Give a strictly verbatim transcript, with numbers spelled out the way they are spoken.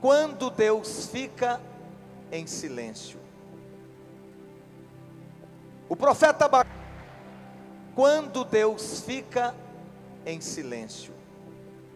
Quando Deus fica em silêncio. O profeta Abacuque, quando Deus fica em silêncio.